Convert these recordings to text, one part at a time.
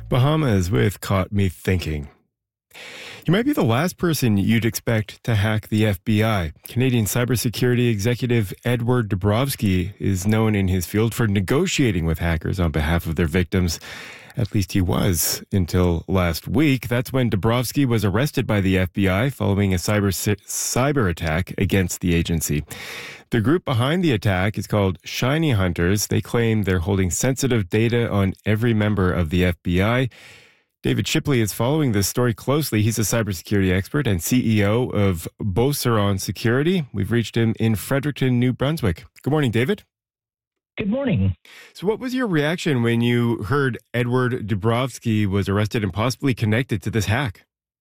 Bahamas with Caught Me Thinking. You might be the last person you'd expect to hack the FBI. Canadian cybersecurity executive Edward Dubrovsky is known in his field for negotiating with hackers on behalf of their victims. At least he was until last week. That's when Dubrovsky was arrested by the FBI following a cyber attack against the agency. The group behind the attack is called Shiny Hunters. They claim they're holding sensitive data on every member of the FBI. David Shipley is following this story closely. He's a cybersecurity expert and CEO of Beauceron Security. We've reached him in Fredericton, New Brunswick. Good morning, David. Good morning. So what was your reaction when you heard Edward Dubrovsky was arrested and possibly connected to this hack?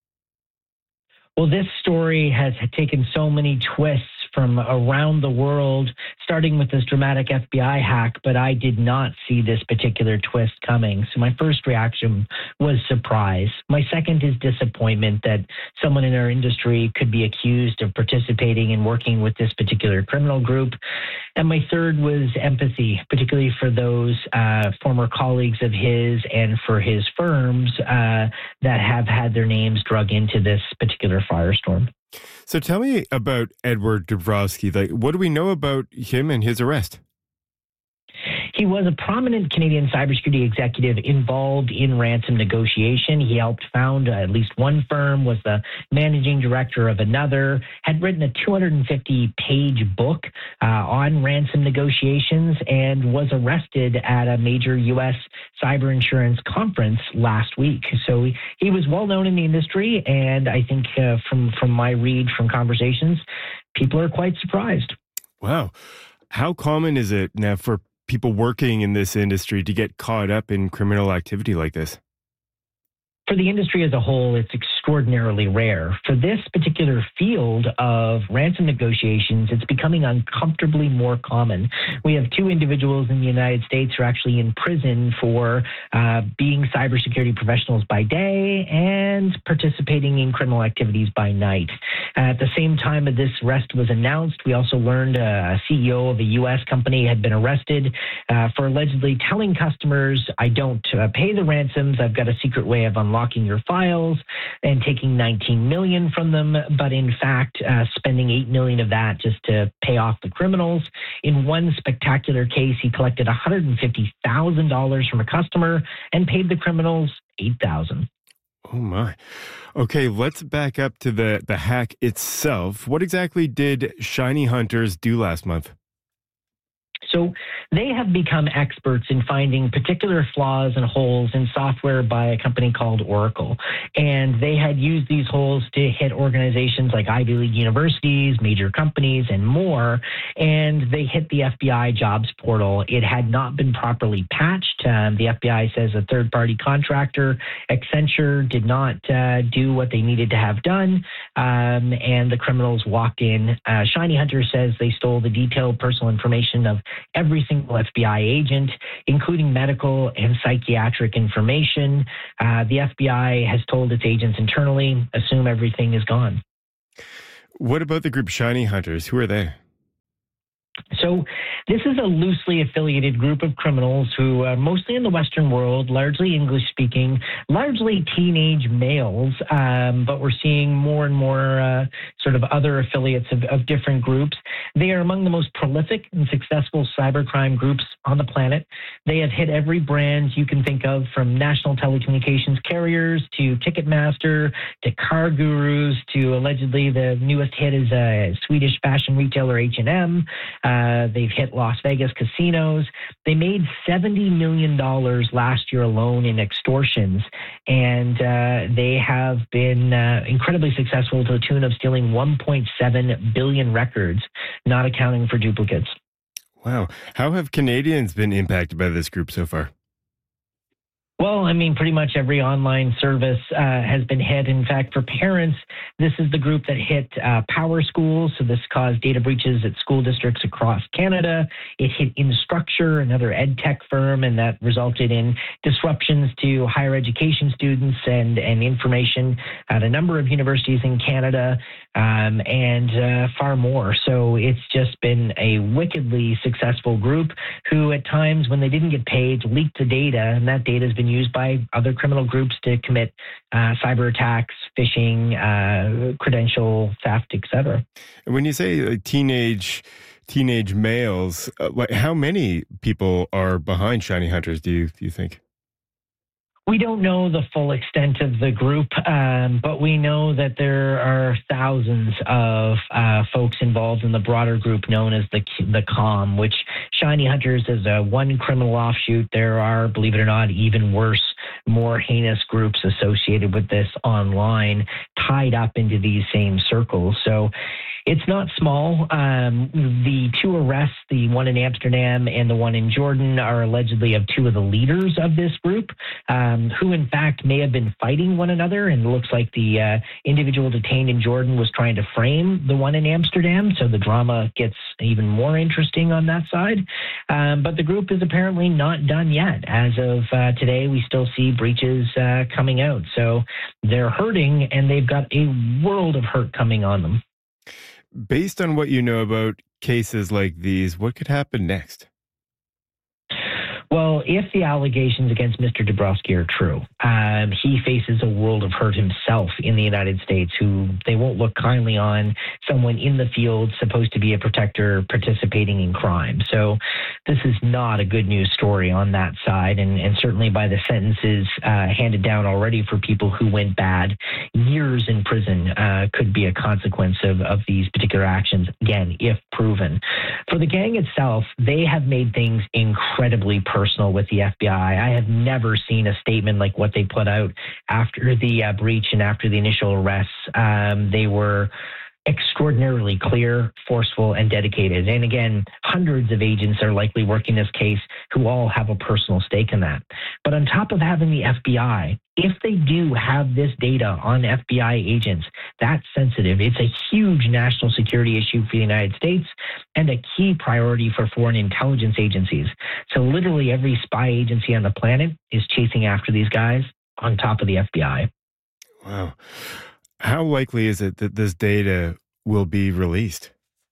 Well, this story has taken so many twists from around the world, starting with this dramatic FBI hack, but I did not see this particular twist coming. So my first reaction was surprise. My second is disappointment that someone in our industry could be accused of participating and working with this particular criminal group. And my third was empathy, particularly for those former colleagues of his and for his firms that have had their names drug into this particular firestorm. So tell me about Edward Dubrovsky. What do we know about him and his arrest? He was a prominent Canadian cybersecurity executive involved in ransom negotiation. He helped found at least one firm, was the managing director of another, had written a 250-page book on ransom negotiations, and was arrested at a major U.S. cyber insurance conference last week. So he was well known in the industry, and I think from my read from conversations, people are quite surprised. Wow. How common is it now for people working in this industry to get caught up in criminal activity like this? For the industry as a whole, it's extraordinarily rare. For this particular field of ransom negotiations, it's becoming uncomfortably more common. We have two individuals in the United States who are actually in prison for being cybersecurity professionals by day and participating in criminal activities by night. At the same time that this arrest was announced, we also learned a CEO of a U.S. company had been arrested for allegedly telling customers, I don't pay the ransoms, I've got a secret way of unlocking your files and taking $19 million from them, but in fact, spending $8 million of that just to pay off the criminals. In one spectacular case, he collected $150,000 from a customer and paid the criminals $8,000. Oh my. Okay, let's back up to the hack itself. What exactly did Shiny Hunters do last month? So they have become experts in finding particular flaws and holes in software by a company called Oracle. And they had used these holes to hit organizations like Ivy League universities, major companies, and more. And they hit the FBI jobs portal. It had not been properly patched. The FBI says a third-party contractor, Accenture, did not do what they needed to have done. And the criminals walked in. Shiny Hunter says they stole the detailed personal information of every single FBI agent, including medical and psychiatric information. The FBI has told its agents internally, assume everything is gone. What about the group Shiny Hunters? Who are they? So this is a loosely affiliated group of criminals who are mostly in the Western world, largely English-speaking, largely teenage males, but we're seeing more and more sort of other affiliates of different groups. They are among the most prolific and successful cybercrime groups on the planet. They have hit every brand you can think of, from national telecommunications carriers to Ticketmaster to car gurus to allegedly the newest hit is Swedish fashion retailer H&M. They've hit Las Vegas casinos. They made $70 million last year alone in extortions, and they have been incredibly successful to the tune of stealing 1.7 billion records, not accounting for duplicates. Wow. How have Canadians been impacted by this group so far? Well, I mean, pretty much every online service has been hit. In fact, for parents, this is the group that hit Power Schools. So this caused data breaches at school districts across Canada. It hit Instructure, another ed tech firm, and that resulted in disruptions to higher education students and information at a number of universities in Canada and far more. So it's just been a wickedly successful group who at times when they didn't get paid leaked the data, and that data has been been used by other criminal groups to commit cyber attacks, phishing, credential theft, etc. And when you say teenage males, how many people are behind Shiny Hunters? Do you think? We don't know the full extent of the group, but we know that there are thousands of folks involved in the broader group known as the COM, which Shiny Hunters is a one criminal offshoot. There are, believe it or not, even worse, more heinous groups associated with this online, tied up into these same circles. So it's not small. The two arrests, the one in Amsterdam and the one in Jordan, are allegedly of two of the leaders of this group, who in fact may have been fighting one another. And it looks like the individual detained in Jordan was trying to frame the one in Amsterdam. So the drama gets even more interesting on that side. But the group is apparently not done yet. As of today, we still see breaches coming out. So they're hurting, and they've got a world of hurt coming on them. Based on what you know about cases like these, what could happen next? Well, if the allegations against Mr. Dabrowski are true, he faces a world of hurt himself in the United States, who they won't look kindly on someone in the field supposed to be a protector participating in crime. So this is not a good news story on that side. And certainly by the sentences handed down already for people who went bad, years in prison could be a consequence of these particular actions, again, if proven. For the gang itself, they have made things incredibly personal with the FBI. I have never seen a statement like what they put out after the breach and after the initial arrests. They were extraordinarily clear, forceful, and dedicated. And again, hundreds of agents are likely working this case who all have a personal stake in that. But on top of having the FBI, if they do have this data on FBI agents, that's sensitive. It's a huge national security issue for the United States and a key priority for foreign intelligence agencies. So literally every spy agency on the planet is chasing after these guys on top of the FBI. Wow. How likely is it that this data will be released?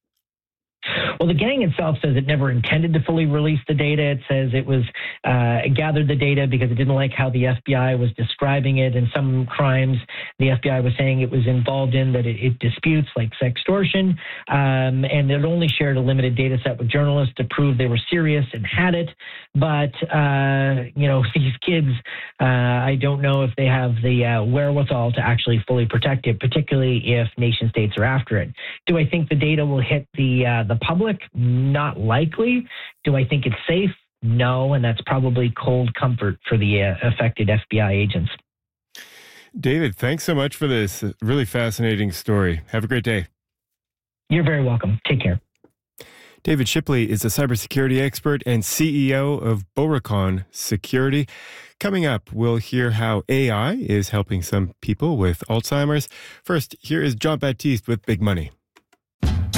Well, the gang itself says it never intended to fully release the data. It says it was gathered the data because it didn't like how the FBI was describing it. And some crimes the FBI was saying it was involved in that it disputes, like sextortion. And it only shared a limited data set with journalists to prove they were serious and had it. But, these kids, I don't know if they have the wherewithal to actually fully protect it, particularly if nation states are after it. Do I think the data will hit the public? Not likely. Do I think it's safe? No, and that's probably cold comfort for the affected FBI agents. David, thanks so much for this really fascinating story. Have a great day. You're very welcome. Take care. David Shipley is a cybersecurity expert and CEO of Beaurecon Security. Coming up, we'll hear how AI is helping some people with Alzheimer's. First, here is John Baptiste with Big Money.